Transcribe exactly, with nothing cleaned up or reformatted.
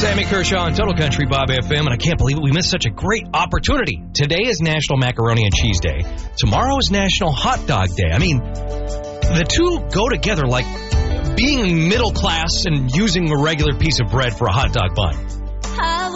Sammy Kershaw on Total Country Bob F M, and I can't believe it. We missed such a great opportunity. Today is National Macaroni and Cheese Day. Tomorrow is National Hot Dog Day. I mean, the two go together like being middle class and using a regular piece of bread for a hot dog bun.